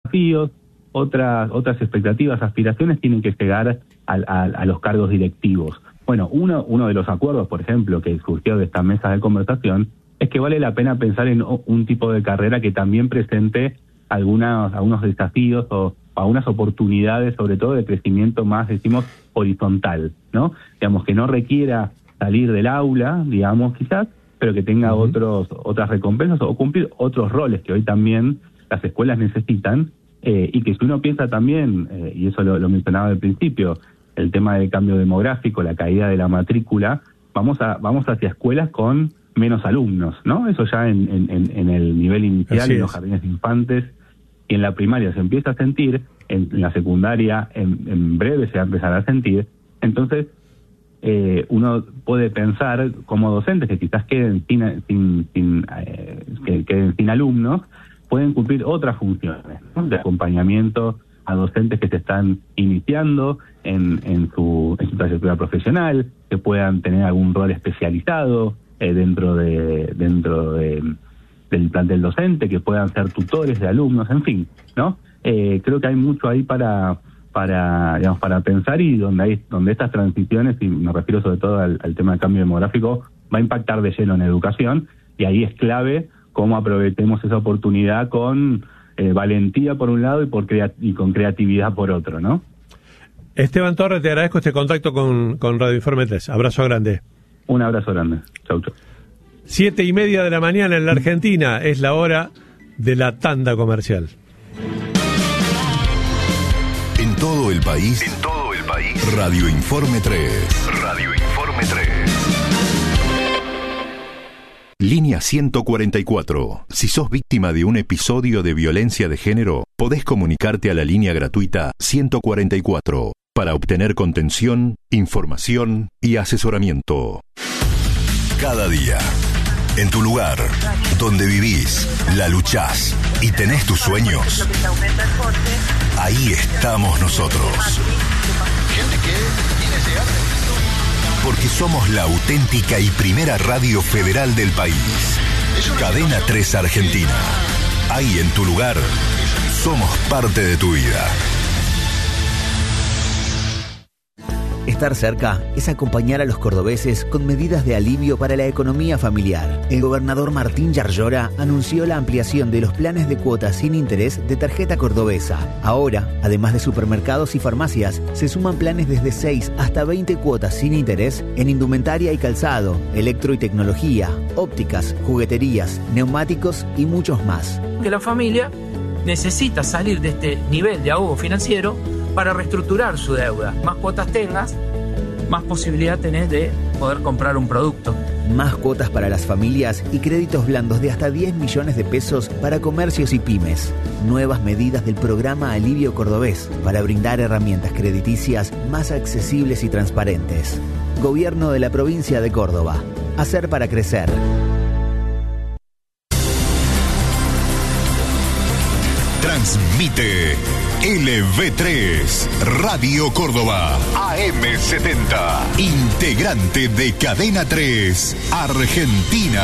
desafíos, otras expectativas, aspiraciones tienen que llegar a los cargos directivos. Bueno, uno de los acuerdos, por ejemplo, que surgió de esta mesa de conversación, es que vale la pena pensar en un tipo de carrera que también presente algunos desafíos o algunas oportunidades, sobre todo de crecimiento más, decimos, horizontal, ¿no? Digamos, que no requiera salir del aula, digamos, quizás, pero que tenga otras recompensas o cumplir otros roles que hoy también las escuelas necesitan, y que si uno piensa también, y eso lo mencionaba al principio, el tema del cambio demográfico, la caída de la matrícula, vamos hacia escuelas con menos alumnos, ¿no? Eso ya en el nivel inicial, en los jardines de infantes y en la primaria se empieza a sentir, en la secundaria en breve se va a empezar a sentir. Entonces, uno puede pensar como docentes que quizás queden sin alumnos, pueden cumplir otras funciones, ¿no? De acompañamiento a docentes que se están iniciando en su trayectoria profesional, que puedan tener algún rol especializado dentro del plantel docente, que puedan ser tutores de alumnos, en fin, ¿no? Creo que hay mucho ahí para pensar, y donde estas transiciones, y me refiero sobre todo al tema del cambio demográfico, va a impactar de lleno en educación, y ahí es clave cómo aprovechemos esa oportunidad con valentía por un lado y con creatividad por otro, ¿no? Esteban Torres, te agradezco este contacto con Radio Informe 3. Abrazo grande. Un abrazo grande. Chau. 7:30 de la mañana en la Argentina. Es la hora de la tanda comercial. En todo el país. Radio Informe 3. Radio Informe 3. Línea 144. Si sos víctima de un episodio de violencia de género, podés comunicarte a la línea gratuita 144 para obtener contención, información y asesoramiento. Cada día, en tu lugar, donde vivís, la luchás y tenés tus sueños, ahí estamos nosotros. Porque somos la auténtica y primera radio federal del país. Cadena 3 Argentina. Ahí en tu lugar, somos parte de tu vida. Estar cerca es acompañar a los cordobeses con medidas de alivio para la economía familiar. El gobernador Martín Yarlora anunció la ampliación de los planes de cuotas sin interés de tarjeta cordobesa. Ahora, además de supermercados y farmacias, se suman planes desde 6 hasta 20 cuotas sin interés en indumentaria y calzado, electro y tecnología, ópticas, jugueterías, neumáticos y muchos más. Que la familia necesita salir de este nivel de ahogo financiero para reestructurar su deuda. Más cuotas tengas, más posibilidad tenés de poder comprar un producto. Más cuotas para las familias y créditos blandos de hasta 10 millones de pesos para comercios y pymes. Nuevas medidas del programa Alivio Cordobés para brindar herramientas crediticias más accesibles y transparentes. Gobierno de la provincia de Córdoba. Hacer para crecer. Transmite LV3, Radio Córdoba, AM70, integrante de Cadena 3, Argentina.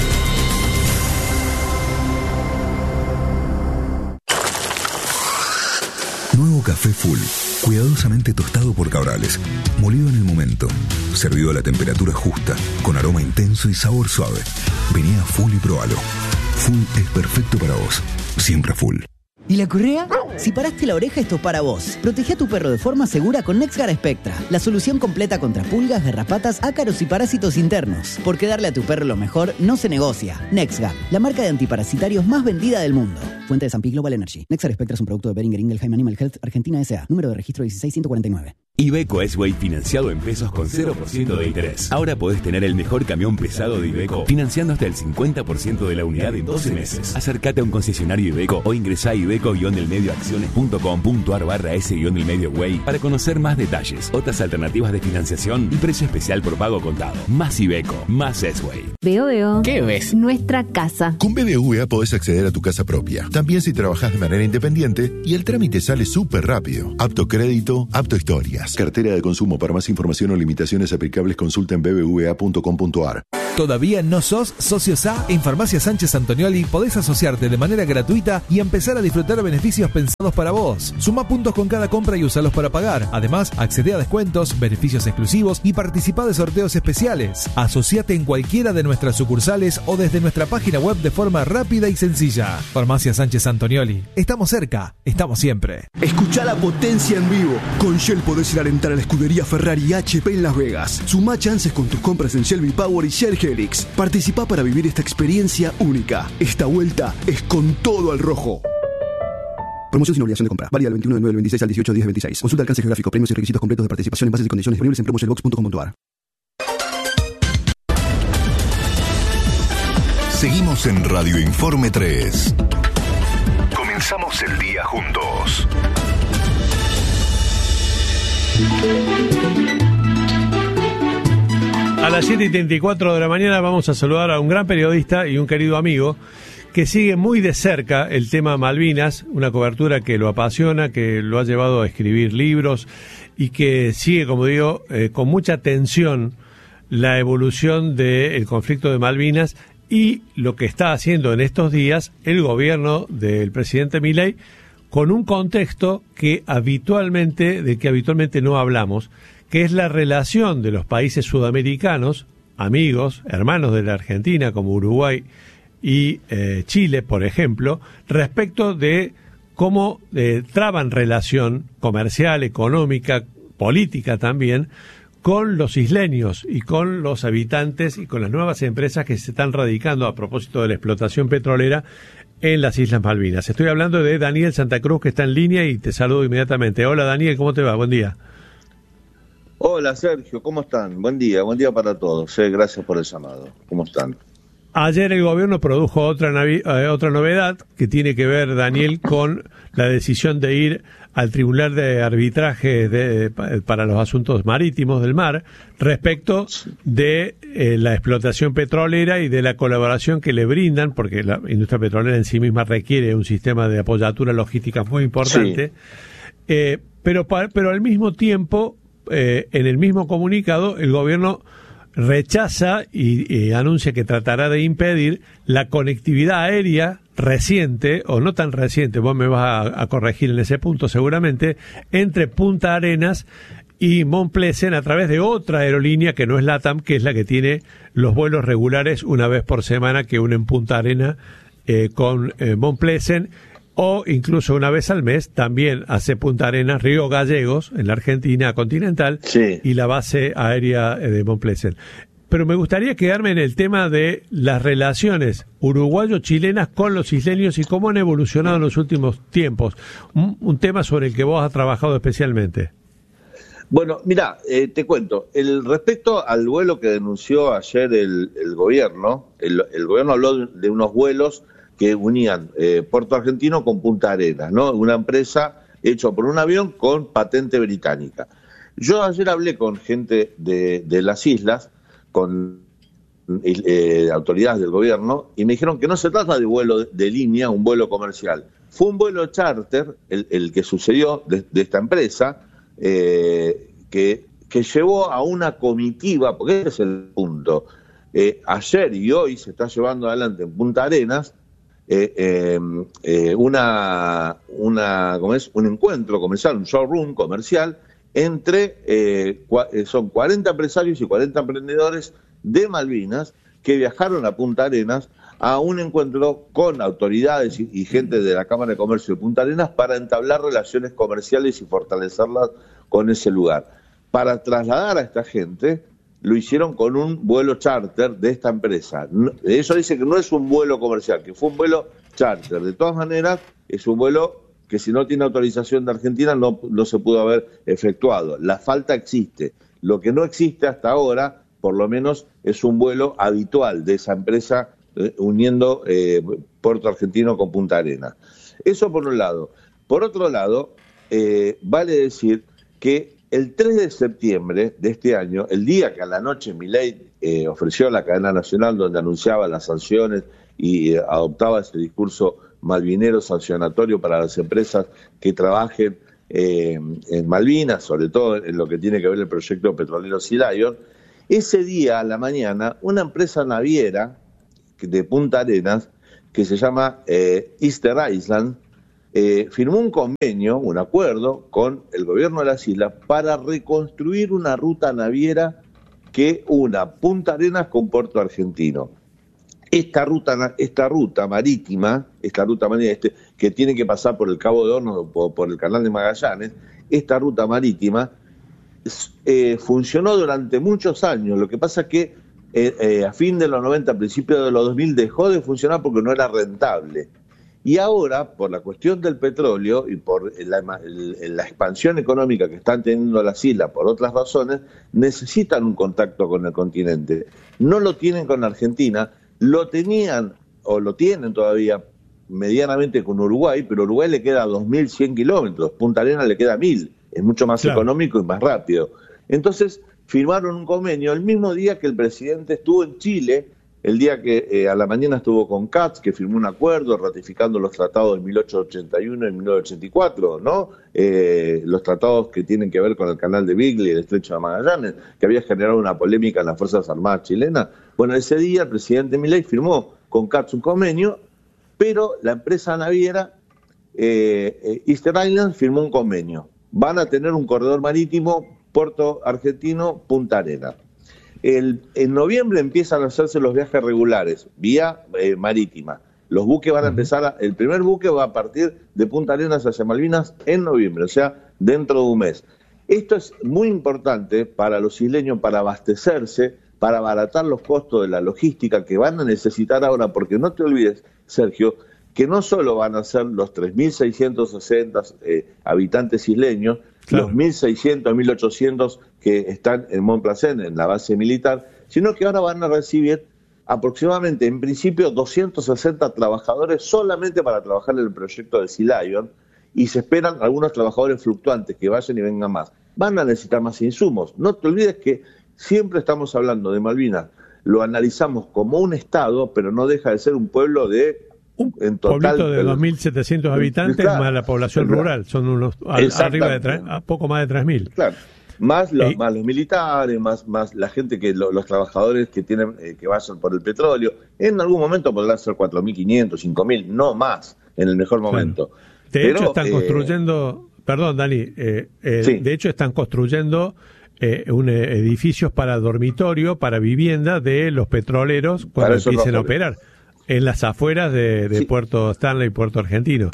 Nuevo café Full, cuidadosamente tostado por Cabrales, molido en el momento, servido a la temperatura justa, con aroma intenso y sabor suave. Vení a Full y probalo. Full es perfecto para vos, siempre Full. ¿Y la correa? Si paraste la oreja, esto es para vos. Protege a tu perro de forma segura con NexGard Spectra, la solución completa contra pulgas, garrapatas, ácaros y parásitos internos. Porque darle a tu perro lo mejor no se negocia. NexGard, la marca de antiparasitarios más vendida del mundo. Fuente de San Pig Global Energy. NexGard Spectra es un producto de Boehringer Ingelheim Animal Health Argentina S.A. Número de registro 16149. Iveco S-Way financiado en pesos con 0% de interés. Ahora podés tener el mejor camión pesado de Iveco financiando hasta el 50% de la unidad en 12 meses. Acércate a un concesionario Iveco o ingresá a iveco-delmedioacciones.com.ar/S-delmedioway para conocer más detalles, otras alternativas de financiación y precio especial por pago contado. Más Iveco, más S-Way. Veo. ¿Qué ves? Nuestra casa. Con BBVA podés acceder a tu casa propia, también si trabajás de manera independiente, y el trámite sale súper rápido. Apto crédito, apto historias. Cartera de consumo. Para más información o limitaciones aplicables, consulta en bbva.com.ar. ¿Todavía no sos socio SA? En Farmacia Sánchez Antonioli podés asociarte de manera gratuita y empezar a disfrutar beneficios pensados para vos. Suma puntos con cada compra y usalos para pagar. Además, accede a descuentos, beneficios exclusivos y participa de sorteos especiales. Asociate en cualquiera de nuestras sucursales o desde nuestra página web de forma rápida y sencilla. Farmacia Sánchez Antonioli. Estamos cerca, estamos siempre. Escuchá la potencia en vivo. Con Shell podés ir a alentar a la escudería Ferrari HP en Las Vegas. Sumá chances con tus compras en Shell V-Power y Shell Helix. Participá para vivir esta experiencia única. Esta vuelta es con todo al rojo. Promoción sin obligación de compra. Válida del 21 de 9 del 26 al 18 de 10 del 26. Consulta alcance geográfico, premios y requisitos completos de participación en bases y condiciones disponibles en promoshellbox.com.ar. Seguimos en Radio Informe 3. Comenzamos el día juntos. A las 7:34 de la mañana vamos a saludar a un gran periodista y un querido amigo que sigue muy de cerca el tema Malvinas, una cobertura que lo apasiona, que lo ha llevado a escribir libros y que sigue, como digo, con mucha atención la evolución del conflicto de Malvinas y lo que está haciendo en estos días el gobierno del presidente Milei con un contexto del que habitualmente no hablamos, que es la relación de los países sudamericanos, amigos, hermanos de la Argentina, como Uruguay y Chile, por ejemplo, respecto de cómo traban relación comercial, económica, política también, con los isleños y con los habitantes y con las nuevas empresas que se están radicando a propósito de la explotación petrolera en las Islas Malvinas. Estoy hablando de Daniel Santa Cruz, que está en línea, y te saludo inmediatamente. Hola Daniel, ¿cómo te va? Buen día. Hola Sergio, ¿cómo están? Buen día para todos. Gracias por el llamado. ¿Cómo están? Ayer el gobierno produjo otra novedad que tiene que ver, Daniel, con la decisión de ir al Tribunal de Arbitraje para los Asuntos Marítimos del Mar respecto de la explotación petrolera y de la colaboración que le brindan, porque la industria petrolera en sí misma requiere un sistema de apoyatura logística muy importante, sí. Pero al mismo tiempo, en el mismo comunicado, el gobierno rechaza y anuncia que tratará de impedir la conectividad aérea reciente, o no tan reciente, vos me vas a corregir en ese punto seguramente, entre Punta Arenas y Mont Pleasant a través de otra aerolínea que no es LATAM, que es la que tiene los vuelos regulares una vez por semana que unen Punta Arenas con Mont Pleasant, o incluso una vez al mes también hace Punta Arenas, Río Gallegos, en la Argentina continental, sí, y la base aérea de Mont Pleasant. Pero me gustaría quedarme en el tema de las relaciones uruguayo-chilenas con los isleños y cómo han evolucionado en los últimos tiempos. Un tema sobre el que vos has trabajado especialmente. Bueno, mira, te cuento. Respecto al vuelo que denunció ayer el gobierno, el gobierno habló de unos vuelos que unían Puerto Argentino con Punta Arenas, ¿no? Una empresa hecha por un avión con patente británica. Yo ayer hablé con gente de las islas, con autoridades del gobierno, y me dijeron que no se trata de vuelo de línea, un vuelo comercial. Fue un vuelo charter, el que sucedió de esta empresa, que llevó a una comitiva, porque ese es el punto. Ayer y hoy se está llevando adelante en Punta Arenas un encuentro comercial, un showroom comercial entre son 40 empresarios y 40 emprendedores de Malvinas que viajaron a Punta Arenas a un encuentro con autoridades y gente de la Cámara de Comercio de Punta Arenas para entablar relaciones comerciales y fortalecerlas con ese lugar. Para trasladar a esta gente lo hicieron con un vuelo charter de esta empresa. Ellos dicen que no es un vuelo comercial, que fue un vuelo charter. De todas maneras, es un vuelo que si no tiene autorización de Argentina no se pudo haber efectuado. La falta existe. Lo que no existe hasta ahora, por lo menos, es un vuelo habitual de esa empresa uniendo Puerto Argentino con Punta Arenas. Eso por un lado. Por otro lado, vale decir que el 3 de septiembre de este año, el día que a la noche Milei ofreció la cadena nacional donde anunciaba las sanciones y adoptaba ese discurso malvinero sancionatorio para las empresas que trabajen en Malvinas, sobre todo en lo que tiene que ver el proyecto petrolero Sea Lion, Ese día, a la mañana, una empresa naviera de Punta Arenas, que se llama Easter Island, firmó un convenio, un acuerdo con el gobierno de las islas para reconstruir una ruta naviera que una Punta Arenas con Puerto Argentino. Esta ruta marítima, que tiene que pasar por el Cabo de Hornos o por el Canal de Magallanes, esta ruta marítima funcionó durante muchos años. Lo que pasa es que a fin de los 90, a principios de los 2000, dejó de funcionar porque no era rentable. Y ahora, por la cuestión del petróleo y por la expansión económica que están teniendo las islas, por otras razones, necesitan un contacto con el continente. No lo tienen con Argentina, lo tenían o lo tienen todavía medianamente con Uruguay, pero a Uruguay le queda 2.100 kilómetros, Punta Arenas le queda 1.000, es mucho más económico y más rápido. Entonces firmaron un convenio el mismo día que el presidente estuvo en Chile, el día que a la mañana estuvo con Katz, que firmó un acuerdo ratificando los tratados de 1881 y 1984, ¿no? Los tratados que tienen que ver con el canal de Beagle y el estrecho de Magallanes, que había generado una polémica en las Fuerzas Armadas chilenas. Bueno, ese día el presidente Milei firmó con Katz un convenio, pero la empresa naviera Easter Island firmó un convenio. Van a tener un corredor marítimo Puerto Argentino, Punta Arenas. En noviembre empiezan a hacerse los viajes regulares, vía marítima. Los buques van a empezar, el primer buque va a partir de Punta Arenas hacia Malvinas en noviembre, o sea, dentro de un mes. Esto es muy importante para los isleños, para abastecerse, para abaratar los costos de la logística que van a necesitar ahora, porque no te olvides, Sergio, que no solo van a ser los 3.660 habitantes isleños, los 1.600, 1.800 que están en Mont Placent, en la base militar, sino que ahora van a recibir aproximadamente, en principio, 260 trabajadores solamente para trabajar en el proyecto de Sea Lion, y se esperan algunos trabajadores fluctuantes que vayan y vengan más. Van a necesitar más insumos. No te olvides que siempre estamos hablando de Malvinas, lo analizamos como un estado, pero no deja de ser un pueblo de... Un pueblito de 2.700 habitantes, claro, más la población rural, son unos arriba de poco más de 3.000. Claro, más los militares, más la gente los trabajadores que tienen que vayan por el petróleo. En algún momento podrán ser 4.500, 5.000, no más, en el mejor momento. De hecho están construyendo, perdón Dani, sí. De hecho están construyendo edificios para dormitorio, para vivienda de los petroleros cuando empiecen a operar. En las afueras de Puerto Stanley y Puerto Argentino,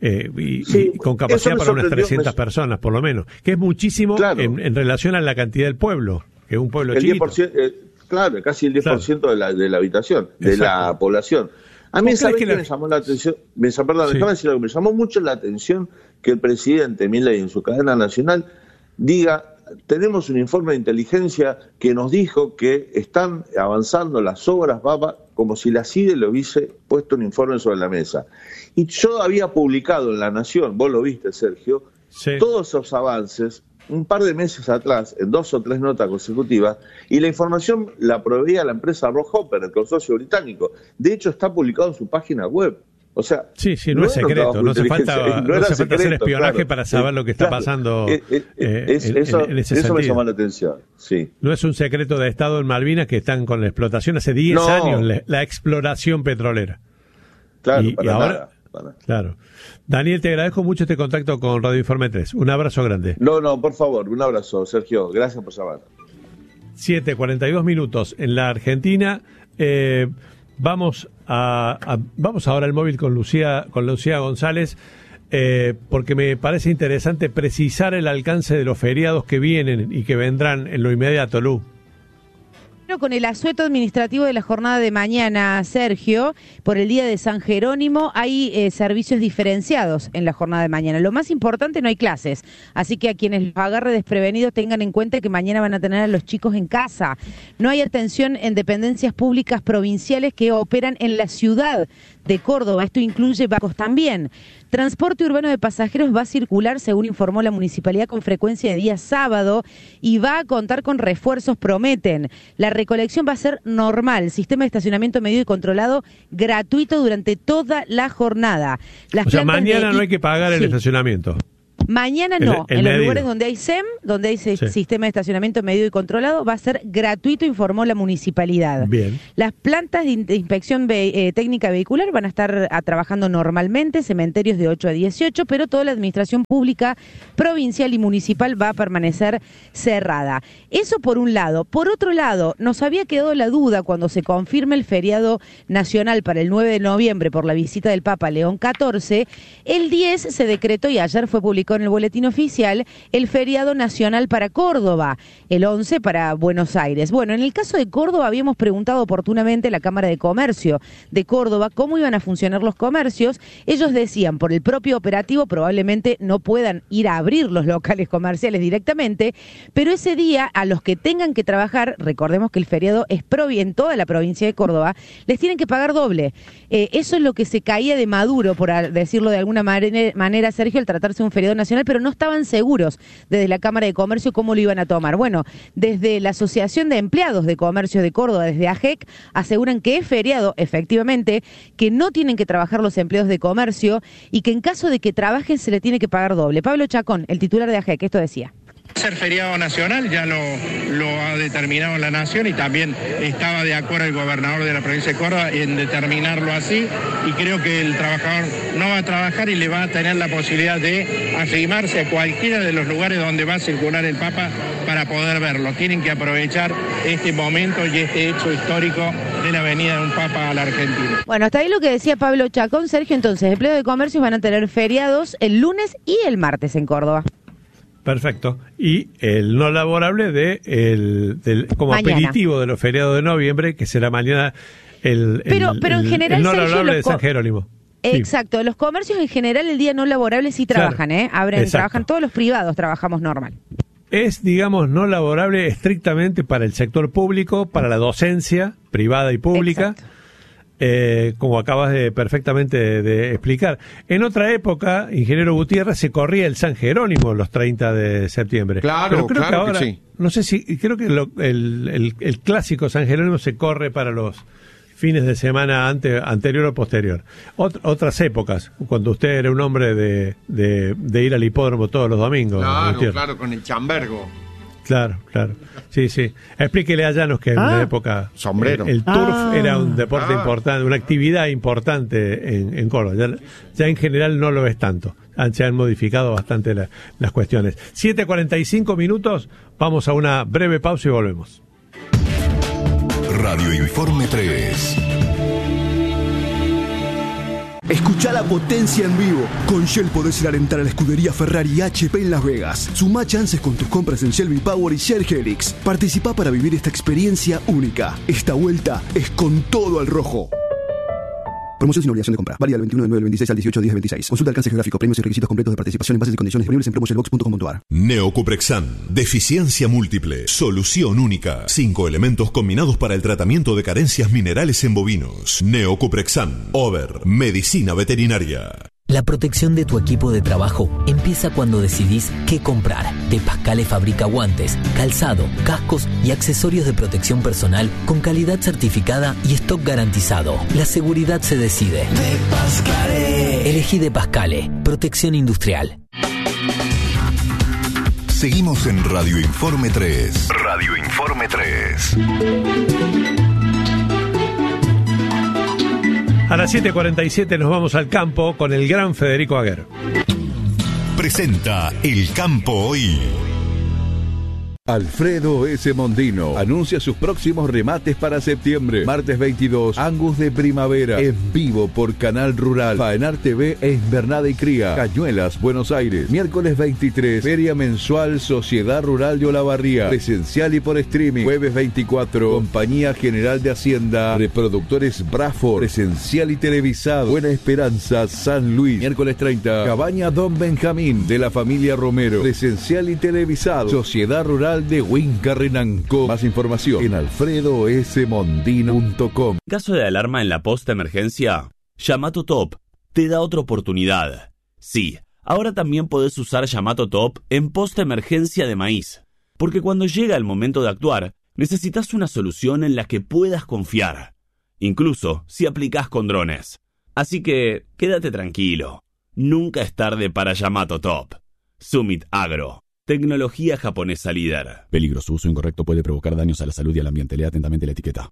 y con capacidad para unas 300 personas, por lo menos, que es muchísimo, claro, en relación a la cantidad del pueblo, que es un pueblo chiquito. 10%, claro, casi el 10% claro. de la habitación, de Exacto. la población. A mí, ¿sabes qué me llamó la atención? Déjame decir algo, me llamó mucho la atención que el presidente Milei en su cadena nacional diga: tenemos un informe de inteligencia que nos dijo que están avanzando las obras, como si la CIDE le hubiese puesto un informe sobre la mesa. Y yo había publicado en La Nación, vos lo viste, Sergio, sí, todos esos avances un par de meses atrás, en 2 o 3 notas consecutivas, y la información la proveía la empresa Rockhoper, el consorcio británico. De hecho, está publicado en su página web. O sea, sí, no es secreto, no hace falta hacer espionaje, claro, para saber lo que está pasando en ese sentido. Eso me llamó la atención, sí. No es un secreto de Estado en Malvinas que están con la explotación hace 10 años, la exploración petrolera. Claro, y ahora, claro. Daniel, te agradezco mucho este contacto con Radio Informe 3. Un abrazo grande. No, por favor, un abrazo, Sergio. Gracias por llamar. 7:42 minutos en la Argentina. Vamos ahora al móvil con Lucía González, porque me parece interesante precisar el alcance de los feriados que vienen y que vendrán en lo inmediato, Lu. Con el asueto administrativo de la jornada de mañana, Sergio, por el día de San Jerónimo hay servicios diferenciados en la jornada de mañana. Lo más importante, no hay clases, así que a quienes los agarre desprevenidos tengan en cuenta que mañana van a tener a los chicos en casa. No hay atención en dependencias públicas provinciales que operan en la ciudad de Córdoba. Esto incluye bancos también. Transporte urbano de pasajeros va a circular, según informó la municipalidad, con frecuencia de día sábado y va a contar con refuerzos, prometen. La recolección va a ser normal, sistema de estacionamiento medido y controlado, gratuito durante toda la jornada. O sea, mañana no hay que pagar el estacionamiento. Mañana no, el en los medido. lugares donde hay SEM, donde hay sistema de estacionamiento medido y controlado, va a ser gratuito, informó la municipalidad. Bien. Las plantas de inspección técnica vehicular van a estar trabajando normalmente, cementerios de 8 a 18, pero toda la administración pública, provincial y municipal va a permanecer cerrada. Eso por un lado. Por otro lado, nos había quedado la duda cuando se confirme el feriado nacional para el 9 de noviembre por la visita del Papa León XIV, el 10 se decretó y ayer fue publicado en el boletín oficial el feriado nacional para Córdoba, el 11 para Buenos Aires. Bueno, en el caso de Córdoba habíamos preguntado oportunamente a la Cámara de Comercio de Córdoba cómo iban a funcionar los comercios. Ellos decían, por el propio operativo probablemente no puedan ir a abrir los locales comerciales directamente, pero ese día a los que tengan que trabajar, recordemos que el feriado es en toda la provincia de Córdoba, les tienen que pagar doble. Eso es lo que se caía de Maduro, por decirlo de alguna manera, Sergio, al tratarse de un feriado nacional, pero no estaban seguros desde la Cámara de Comercio cómo lo iban a tomar. Bueno, desde la Asociación de Empleados de Comercio de Córdoba, desde AGEC, aseguran que es feriado, efectivamente, que no tienen que trabajar los empleados de comercio y que en caso de que trabajen se le tiene que pagar doble. Pablo Chacón, el titular de AGEC, esto decía. Ser feriado nacional, ya lo ha determinado la Nación y también estaba de acuerdo el gobernador de la provincia de Córdoba en determinarlo así, y creo que el trabajador no va a trabajar y le va a tener la posibilidad de arrimarse a cualquiera de los lugares donde va a circular el Papa para poder verlo. Tienen que aprovechar este momento y este hecho histórico de la venida de un Papa a la Argentina. Bueno, hasta ahí lo que decía Pablo Chacón. Sergio, entonces, empleados de comercio van a tener feriados el lunes y el martes en Córdoba. Perfecto. Y el no laborable como mañana, aperitivo de los feriados de noviembre, que será mañana pero en general, el no Sergio, laborable de San Jerónimo. Exacto. Sí. Los comercios en general el día no laborable sí trabajan, claro. Trabajan todos los privados, trabajamos normal. Es, digamos, no laborable estrictamente para el sector público, para la docencia privada y pública. Exacto. Como acabas perfectamente de explicar. En otra época, ingeniero Gutiérrez, se corría el San Jerónimo los 30 de septiembre. Claro, pero creo claro que ahora, sí. No sé si, creo que el clásico San Jerónimo se corre para los fines de semana anterior o posterior. Otras épocas, cuando usted era un hombre de ir al hipódromo todos los domingos. Claro, con el chambergo. Claro. Sí. Explíquele a Llanos que en una época sombrero. El turf era un deporte importante, una actividad importante en Córdoba. Ya en general no lo es tanto. Se han modificado bastante las cuestiones. 7:45 minutos, vamos a una breve pausa y volvemos. Radio Informe 3. Escucha la potencia en vivo. Con Shell podés ir a alentar a la escudería Ferrari y HP en Las Vegas. Sumá chances con tus compras en Shell V-Power y Shell Helix. Participá para vivir esta experiencia única. Esta vuelta es con todo al rojo. Promoción sin obligación de compra. Válida del 21 de 9 del 26 al 18 de 10 del 26. Consulta alcance geográfico, premios y requisitos completos de participación en bases y condiciones disponibles en promoshellbox.com.ar. Neocuprexan. Deficiencia múltiple. Solución única. 5 elementos combinados para el tratamiento de carencias minerales en bovinos. Neocuprexan. Over. Medicina veterinaria. La protección de tu equipo de trabajo empieza cuando decidís qué comprar. De Pascale fabrica guantes, calzado, cascos y accesorios de protección personal con calidad certificada y stock garantizado. La seguridad se decide. De Pascale. Elegí De Pascale. Protección industrial. Seguimos en Radio Informe 3. Radio Informe 3. A las 7:47 nos vamos al campo con el gran Federico Aguer. Presenta El Campo Hoy. Alfredo S. Mondino anuncia sus próximos remates para septiembre. Martes 22, Angus de Primavera, en vivo por Canal Rural. Faenar TV e Invernada y Cría, Cañuelas, Buenos Aires. Miércoles 23, Feria Mensual Sociedad Rural de Olavarría, presencial y por streaming. Jueves 24, Compañía General de Hacienda, Reproductores Braford, presencial y televisado. Buena Esperanza, San Luis. Miércoles 30, Cabaña Don Benjamín, de la familia Romero, presencial y televisado. Sociedad Rural de Huincarrenanco. Más información en alfredosmondino.com. En caso de alarma en la post-emergencia, Yamato Top te da otra oportunidad. Sí, ahora también podés usar Yamato Top en post-emergencia de maíz. Porque cuando llega el momento de actuar, necesitas una solución en la que puedas confiar. Incluso si aplicás con drones. Así que, quédate tranquilo. Nunca es tarde para Yamato Top. Summit Agro. Tecnología japonesa líder. Peligro, su uso incorrecto puede provocar daños a la salud y al ambiente. Lea atentamente la etiqueta.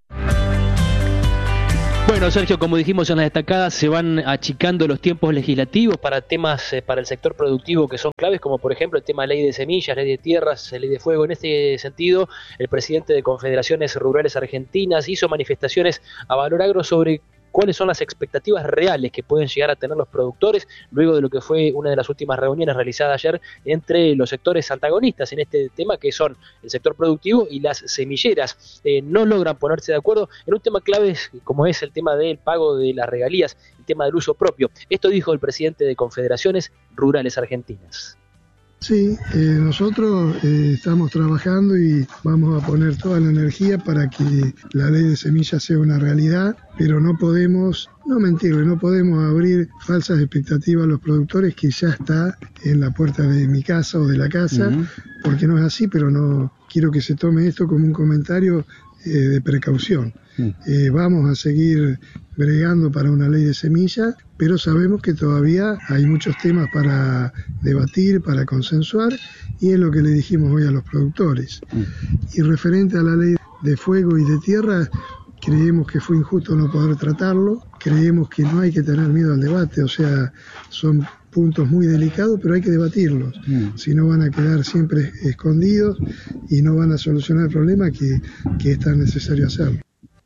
Bueno, Sergio, como dijimos en las destacadas, se van achicando los tiempos legislativos para temas para el sector productivo que son claves, como por ejemplo el tema de ley de semillas, ley de tierras, ley de fuego. En este sentido, el presidente de Confederaciones Rurales Argentinas hizo manifestaciones a Valor Agro sobre cuáles son las expectativas reales que pueden llegar a tener los productores luego de lo que fue una de las últimas reuniones realizadas ayer entre los sectores antagonistas en este tema, que son el sector productivo y las semilleras. No logran ponerse de acuerdo en un tema clave como es el tema del pago de las regalías, el tema del uso propio. Esto dijo el presidente de Confederaciones Rurales Argentinas. Sí, nosotros estamos trabajando y vamos a poner toda la energía para que la ley de semillas sea una realidad, pero no podemos abrir falsas expectativas a los productores que ya está en la puerta de mi casa o de la casa, porque no es así, pero no quiero que se tome esto como un comentario de precaución. Vamos a seguir bregando para una ley de semillas, pero sabemos que todavía hay muchos temas para debatir, para consensuar, y es lo que le dijimos hoy a los productores. Y referente a la ley de fuego y de tierra, creemos que fue injusto no poder tratarlo, creemos que no hay que tener miedo al debate, o sea, son puntos muy delicados, pero hay que debatirlos, si no van a quedar siempre escondidos y no van a solucionar el problema que es tan necesario hacerlo.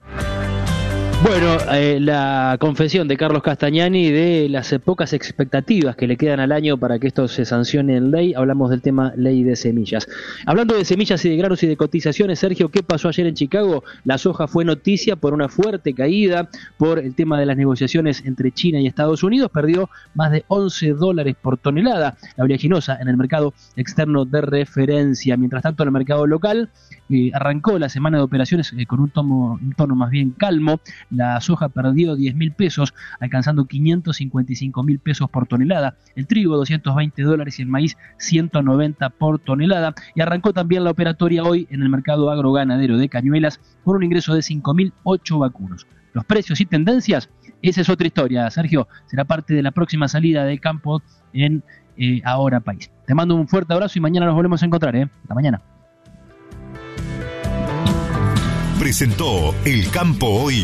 Bueno, la confesión de Carlos Castagnani de las pocas expectativas que le quedan al año para que esto se sancione en ley. Hablamos del tema ley de semillas. Hablando de semillas y de granos y de cotizaciones, Sergio, ¿qué pasó ayer en Chicago? La soja fue noticia por una fuerte caída, por el tema de las negociaciones entre China y Estados Unidos. Perdió más de $11 por tonelada la oleaginosa en el mercado externo de referencia. Mientras tanto, en el mercado local arrancó la semana de operaciones con un tono más bien calmo. La soja perdió 10.000 pesos, alcanzando 555.000 pesos por tonelada. El trigo, $220 y el maíz, 190 por tonelada. Y arrancó también la operatoria hoy en el mercado agroganadero de Cañuelas con un ingreso de 5.008 vacunos. Los precios y tendencias, esa es otra historia, Sergio. Será parte de la próxima salida del campo en Ahora País. Te mando un fuerte abrazo y mañana nos volvemos a encontrar. Hasta mañana. Presentó El Campo Hoy.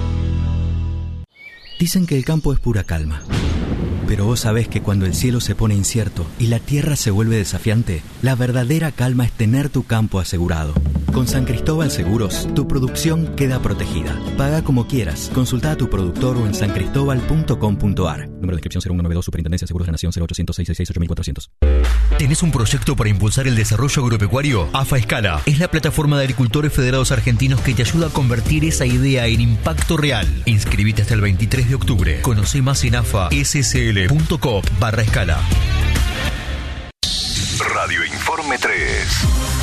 Dicen que el campo es pura calma. Pero vos sabés que cuando el cielo se pone incierto y la tierra se vuelve desafiante, la verdadera calma es tener tu campo asegurado. Con San Cristóbal Seguros, tu producción queda protegida. Paga como quieras. Consulta a tu productor o en sancristobal.com.ar. Número de inscripción 0192, Superintendencia de Seguros de Nación 0800 666 8400. ¿Tenés un proyecto para impulsar el desarrollo agropecuario? AFA Escala es la plataforma de agricultores federados argentinos que te ayuda a convertir esa idea en impacto real. Inscribite hasta el 23 de octubre. Conoce más en afassl.com/escala. Radio Informe 3.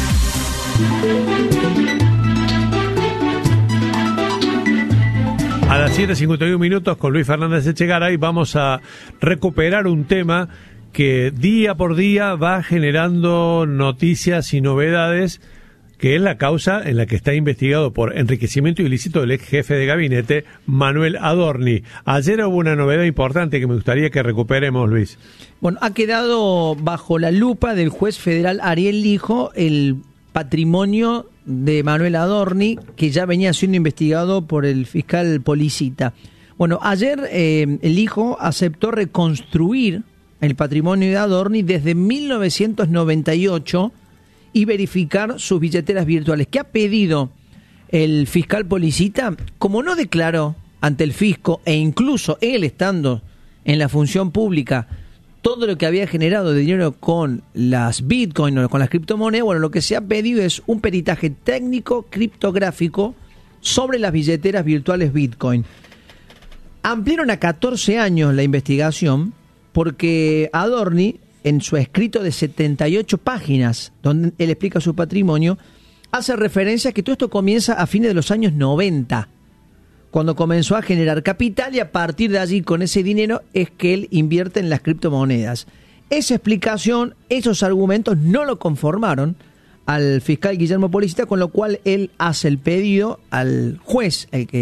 A las 7:51 con Luis Fernández Echegaray vamos a recuperar un tema que día por día va generando noticias y novedades, que es la causa en la que está investigado por enriquecimiento ilícito el ex jefe de gabinete, Manuel Adorni. Ayer hubo una novedad importante que me gustaría que recuperemos, Luis. Bueno, ha quedado bajo la lupa del juez federal Ariel Lijo el patrimonio de Manuel Adorni, que ya venía siendo investigado por el fiscal Policita. Bueno, ayer el Lijo aceptó reconstruir el patrimonio de Adorni desde 1998 y verificar sus billeteras virtuales. ¿Qué ha pedido el fiscal Policita? Como no declaró ante el fisco, e incluso él estando en la función pública, todo lo que había generado de dinero con las Bitcoin o con las criptomonedas, bueno, lo que se ha pedido es un peritaje técnico criptográfico sobre las billeteras virtuales Bitcoin. Ampliaron a 14 años la investigación porque Adorni, en su escrito de 78 páginas, donde él explica su patrimonio, hace referencia a que todo esto comienza a fines de los años 90, cuando comenzó a generar capital, y a partir de allí, con ese dinero, es que él invierte en las criptomonedas. Esa explicación, esos argumentos no lo conformaron al fiscal Guillermo Policita, con lo cual él hace el pedido al juez, el que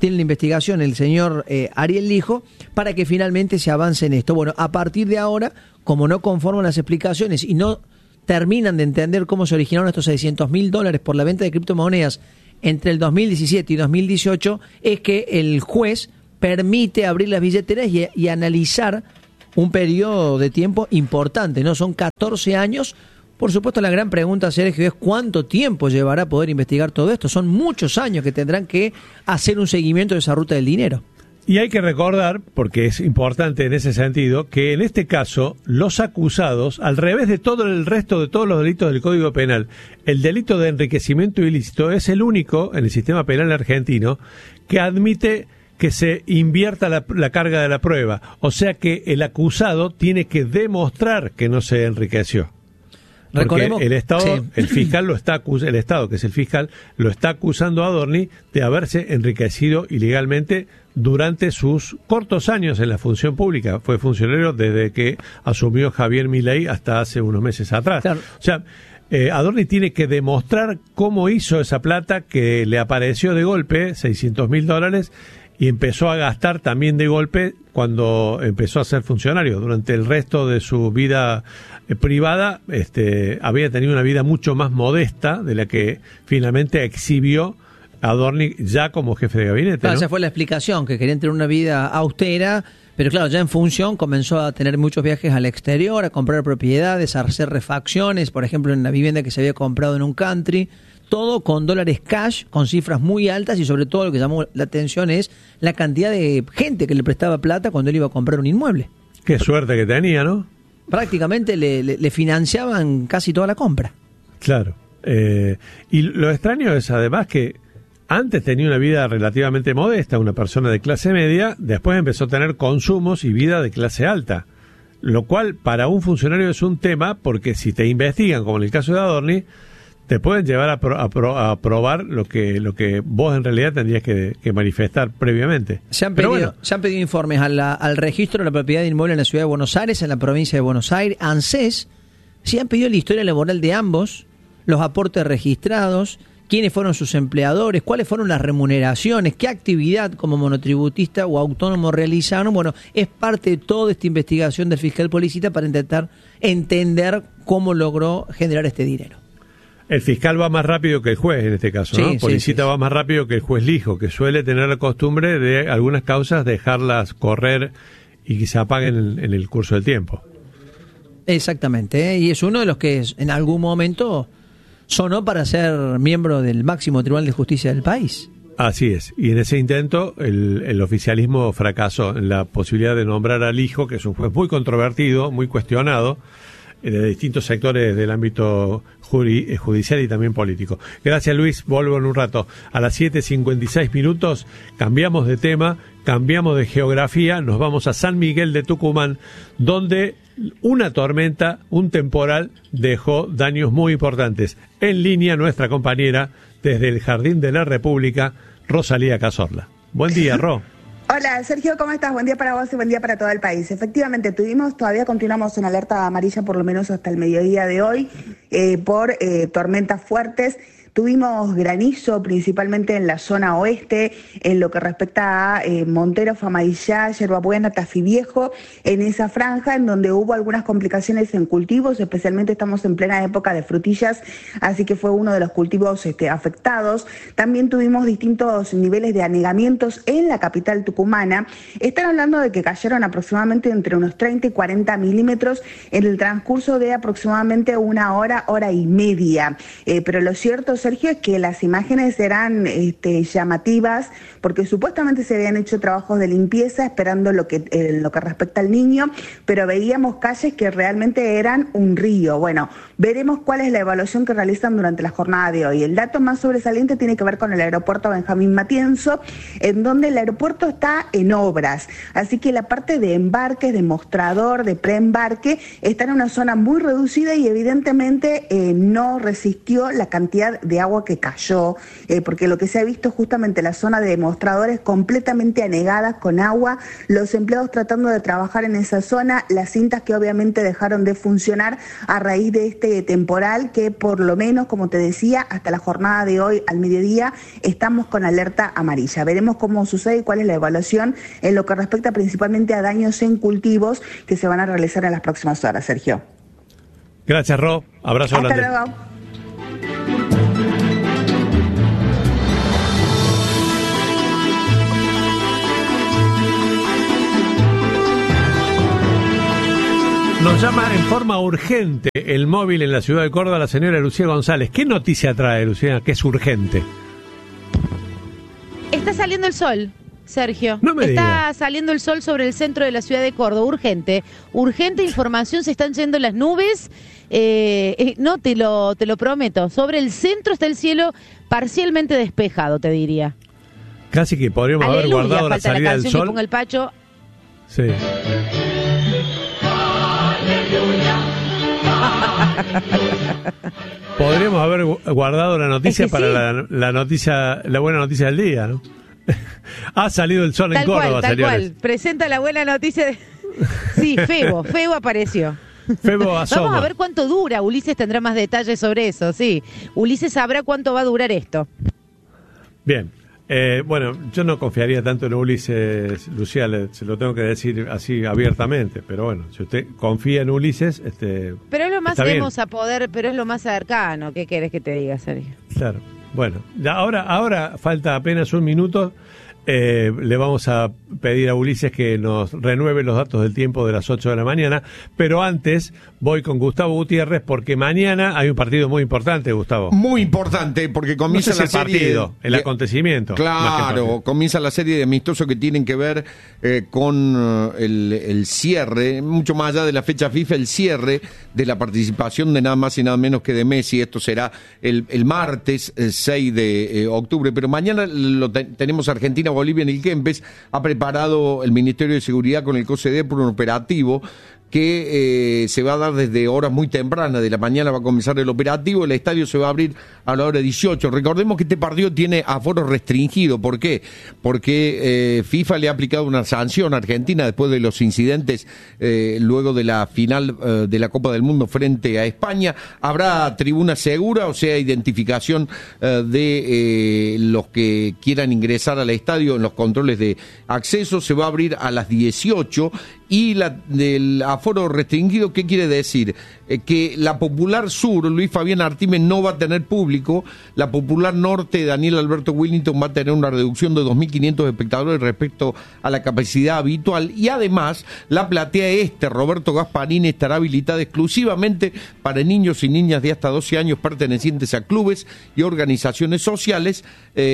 tiene la investigación el señor Ariel Lijo para que finalmente se avance en esto. Bueno, a partir de ahora, como no conforman las explicaciones y no terminan de entender cómo se originaron estos $600.000 por la venta de criptomonedas entre el 2017 y 2018, es que el juez permite abrir las billeteras y analizar un periodo de tiempo importante, ¿no? Son 14 años. Por supuesto, la gran pregunta, Sergio, es cuánto tiempo llevará poder investigar todo esto. Son muchos años que tendrán que hacer un seguimiento de esa ruta del dinero. Y hay que recordar, porque es importante en ese sentido, que en este caso los acusados, al revés de todo el resto de todos los delitos del Código Penal, el delito de enriquecimiento ilícito es el único en el sistema penal argentino que admite que se invierta la carga de la prueba. O sea que el acusado tiene que demostrar que no se enriqueció. Porque el Estado, sí. El fiscal lo está el Estado, que es el fiscal, lo está acusando a Adorni de haberse enriquecido ilegalmente durante sus cortos años en la función pública. Fue funcionario desde que asumió Javier Milei hasta hace unos meses atrás. Claro. O sea, Adorni tiene que demostrar cómo hizo esa plata que le apareció de golpe, $600.000, y empezó a gastar también de golpe cuando empezó a ser funcionario. Durante el resto de su vida privada, había tenido una vida mucho más modesta de la que finalmente exhibió Adorni ya como jefe de gabinete, ¿no? Esa fue la explicación, que querían tener una vida austera, pero claro, ya en función comenzó a tener muchos viajes al exterior, a comprar propiedades, a hacer refacciones, por ejemplo, en la vivienda que se había comprado en un country. Todo con dólares cash, con cifras muy altas, y sobre todo lo que llamó la atención es la cantidad de gente que le prestaba plata cuando él iba a comprar un inmueble. Qué suerte que tenía, ¿no? Prácticamente le financiaban casi toda la compra. Claro. Y lo extraño es además que antes tenía una vida relativamente modesta, una persona de clase media, después empezó a tener consumos y vida de clase alta. Lo cual para un funcionario es un tema, porque si te investigan, como en el caso de Adorni, te pueden llevar a probar lo que vos en realidad tendrías que manifestar previamente. Se han pedido informes al registro de la propiedad de inmueble en la ciudad de Buenos Aires, en la provincia de Buenos Aires, ANSES. Se han pedido la historia laboral de ambos, los aportes registrados, quiénes fueron sus empleadores, cuáles fueron las remuneraciones, qué actividad como monotributista o autónomo realizaron. Bueno, es parte de toda esta investigación del fiscal Policita para intentar entender cómo logró generar este dinero. El fiscal va más rápido que el juez en este caso, ¿no? Sí, Policita sí. va más rápido que el juez Lijo, que suele tener la costumbre de algunas causas dejarlas correr y que se apaguen en el curso del tiempo. Exactamente, y es uno de los que en algún momento sonó para ser miembro del máximo tribunal de justicia del país. Así es, y en ese intento el oficialismo fracasó en la posibilidad de nombrar al Lijo, que es un juez muy controvertido, muy cuestionado, de distintos sectores del ámbito judicial y también político. Gracias, Luis. Vuelvo en un rato. A las 7:56 cambiamos de tema, cambiamos de geografía, nos vamos a San Miguel de Tucumán, donde una tormenta, un temporal, dejó daños muy importantes. En línea, nuestra compañera desde el Jardín de la República, Rosalía Cazorla. Buen día, Ro. Hola, Sergio, ¿cómo estás? Buen día para vos y buen día para todo el país. Efectivamente, todavía continuamos en alerta amarilla por lo menos hasta el mediodía de hoy por tormentas fuertes. Tuvimos granizo principalmente en la zona oeste, en lo que respecta a Montero, Famaillá, Yerbabuena, Tafí Viejo, en esa franja en donde hubo algunas complicaciones en cultivos, especialmente estamos en plena época de frutillas, así que fue uno de los cultivos afectados. También tuvimos distintos niveles de anegamientos en la capital tucumana. Están hablando de que cayeron aproximadamente entre unos 30 y 40 milímetros en el transcurso de aproximadamente una hora, hora y media. Pero lo cierto, Sergio, es que las imágenes eran llamativas porque supuestamente se habían hecho trabajos de limpieza esperando lo que respecta al niño, pero veíamos calles que realmente eran un río. Bueno, veremos cuál es la evaluación que realizan durante la jornada de hoy. El dato más sobresaliente tiene que ver con el aeropuerto Benjamín Matienzo, en donde el aeropuerto está en obras, así que la parte de embarques, de mostrador, de preembarque, está en una zona muy reducida y evidentemente no resistió la cantidad de de agua que cayó, porque lo que se ha visto es justamente la zona de demostradores completamente anegadas con agua, los empleados tratando de trabajar en esa zona, las cintas que obviamente dejaron de funcionar a raíz de este temporal que por lo menos, como te decía, hasta la jornada de hoy al mediodía estamos con alerta amarilla. Veremos cómo sucede y cuál es la evaluación en lo que respecta principalmente a daños en cultivos que se van a realizar en las próximas horas, Sergio. Gracias, Ro. Abrazo grande. Hasta luego. Nos llama en forma urgente el móvil en la ciudad de Córdoba la señora Lucía González. ¿Qué noticia trae, Lucía, que es urgente? Está saliendo el sol, Sergio. No me Está digas. saliendo el sol sobre el centro de la ciudad de Córdoba. Urgente. Urgente información. Se están yendo las nubes. No, te lo prometo. Sobre el centro está el cielo parcialmente despejado, te diría. Casi que podríamos haber guardado la falta salida la del canción sol. que ponga el Pacho. Sí. Podríamos haber guardado la noticia Es que para sí. la buena noticia del día, ¿no? Ha salido el sol en Córdoba, Tal señores. cual. Presenta la buena noticia de... Sí, Febo apareció. Febo asoma. Vamos a ver cuánto dura. Ulises tendrá más detalles sobre eso, sí. Ulises sabrá cuánto va a durar esto. Bien. Bueno, yo no confiaría tanto en Ulises, Lucía, se lo tengo que decir así abiertamente, pero bueno, si usted confía en Ulises, Pero es lo más está bien. a poder, pero es lo más cercano. ¿Qué querés que te diga, Sergio? Claro. Bueno, ya ahora falta apenas un minuto. Le vamos a pedir a Ulises que nos renueve los datos del tiempo de las 8 de la mañana, pero antes voy con Gustavo Gutiérrez porque mañana hay un partido muy importante, Gustavo. Muy importante, porque comienza No sé si la el serie... partido, el acontecimiento. más que el Claro, partido. comienza la serie de amistosos que tienen que ver con el cierre, mucho más allá de la fecha FIFA, el cierre de la participación de nada más y nada menos que de Messi. Esto será el martes 6 de octubre, pero mañana tenemos Argentina-Bolivia en el Kempes. Ha preparado el Ministerio de Seguridad con el COSEDEP por un operativo que se va a dar desde horas muy tempranas de la mañana. Va a comenzar el operativo. El estadio se va a abrir a la hora 18. Recordemos que este partido tiene aforo restringido. ¿Por qué? Porque FIFA le ha aplicado una sanción a Argentina después de los incidentes luego de la final de la Copa del Mundo frente a España. Habrá tribuna segura, o sea, identificación de los que quieran ingresar al estadio en los controles de acceso. Se va a abrir a las 18. Y del aforo restringido, ¿qué quiere decir? Que la Popular Sur, Luis Fabián Artime, no va a tener público. La Popular Norte, Daniel Alberto Willington, va a tener una reducción de 2.500 espectadores respecto a la capacidad habitual. Y además, la platea este, Roberto Gasparini, estará habilitada exclusivamente para niños y niñas de hasta 12 años pertenecientes a clubes y organizaciones sociales.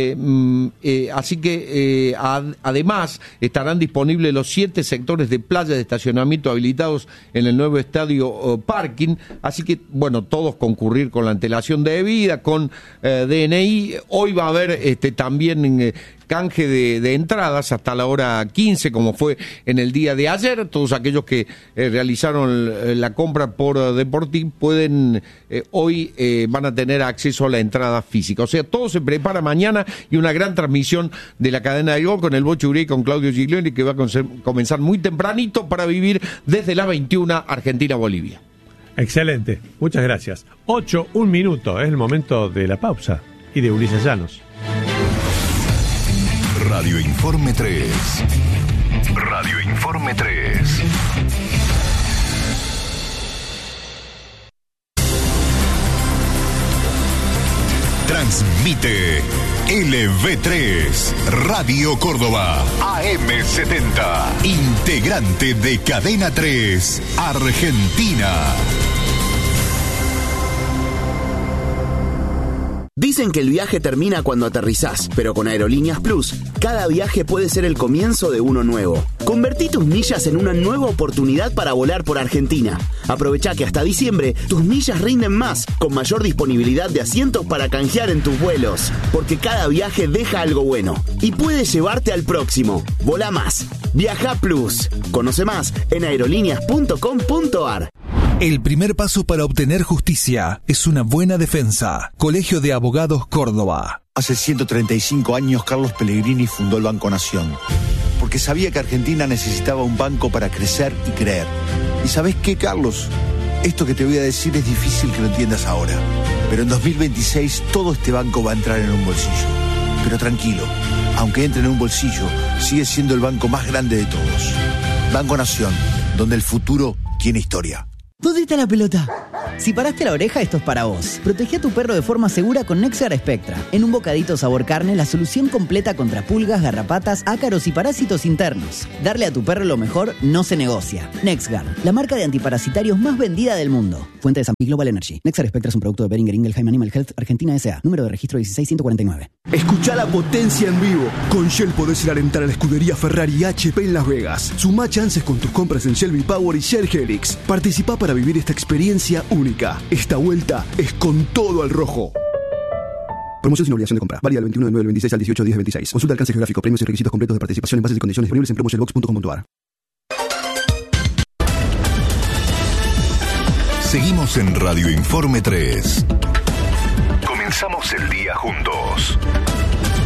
Así que, además, estarán disponibles los 7 sectores de playa de estacionamiento habilitados en el nuevo estadio parking, así que bueno, todos concurrir con la antelación debida, con DNI. Hoy va a haber también canje de entradas hasta la hora 15, como fue en el día de ayer. Todos aquellos que realizaron la compra por Deportivo pueden hoy van a tener acceso a la entrada física. O sea, todo se prepara mañana y una gran transmisión de la cadena del gol con el Bocho Uri y con Claudio Giglioni, que va a comenzar muy tempranito para vivir desde las 21 Argentina-Bolivia. Excelente, muchas gracias. 8, 1 minuto, es el momento de la pausa y de Ulises Llanos. Radio Informe 3. Radio Informe 3. Transmite LV3, Radio Córdoba, AM70, integrante de Cadena 3, Argentina. Dicen que el viaje termina cuando aterrizás, pero con Aerolíneas Plus, cada viaje puede ser el comienzo de uno nuevo. Convertí tus millas en una nueva oportunidad para volar por Argentina. Aprovecha que hasta diciembre tus millas rinden más, con mayor disponibilidad de asientos para canjear en tus vuelos. Porque cada viaje deja algo bueno y puede llevarte al próximo. Volá más. Viaja Plus. Conoce más en aerolíneas.com.ar. El primer paso para obtener justicia es una buena defensa. Colegio de Abogados Córdoba. Hace 135 años Carlos Pellegrini fundó el Banco Nación, porque sabía que Argentina necesitaba un banco para crecer y creer. ¿Y sabés qué, Carlos? Esto que te voy a decir es difícil que lo entiendas ahora, pero en 2026 todo este banco va a entrar en un bolsillo. Pero tranquilo, aunque entre en un bolsillo, sigue siendo el banco más grande de todos. Banco Nación, donde el futuro tiene historia. ¿Dónde está la pelota? Si paraste la oreja, esto es para vos. Protege a tu perro de forma segura con NexGard Spectra. En un bocadito sabor carne, la solución completa contra pulgas, garrapatas, ácaros y parásitos internos. Darle a tu perro lo mejor no se negocia. NexGard, la marca de antiparasitarios más vendida del mundo. Fuente de San Global Energy. NexGard Spectra es un producto de Boehringer Ingelheim Animal Health, Argentina S.A. Número de registro 16149. Escuchá la potencia en vivo. Con Shell podés ir a alentar a la escudería Ferrari y HP en Las Vegas. Sumá chances con tus compras en Shell V-Power y Shell Helix. Participá para vivir esta experiencia única. Esta vuelta es con todo al rojo. Promoción sin obligación de compra. Válida del 21 de 9 del 26 al 18 de 10 del 26. Consulta alcance geográfico, premios y requisitos completos de participación en bases y condiciones disponibles en promoshellbox.com.ar. Seguimos en Radio Informe 3. Comenzamos el día juntos.